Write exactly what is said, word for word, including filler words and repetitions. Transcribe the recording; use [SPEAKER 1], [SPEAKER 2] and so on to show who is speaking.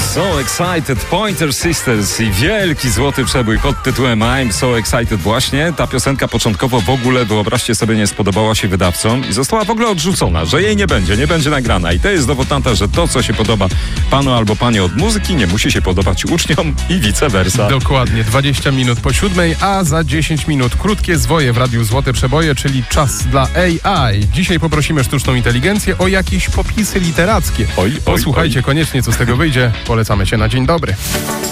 [SPEAKER 1] So Excited, Pointer Sisters i wielki złoty przebój pod tytułem I'm So Excited właśnie. Ta piosenka początkowo w ogóle, wyobraźcie sobie, nie spodobała się wydawcom i została w ogóle odrzucona, że jej nie będzie, nie będzie nagrana. I to jest dowód na to, że to, co się podoba panu albo panie od muzyki, nie musi się podobać uczniom i vice versa.
[SPEAKER 2] Dokładnie, dwadzieścia minut po siódmej, a za dziesięć minut krótkie zwoje w Radiu Złote Przeboje, czyli czas dla A I. Dzisiaj poprosimy sztuczną inteligencję o jakieś popisy literackie.
[SPEAKER 1] Oj, oj,
[SPEAKER 2] Posłuchajcie
[SPEAKER 1] oj.
[SPEAKER 2] koniecznie, co z tego wyjdzie. Polecamy się na dzień dobry.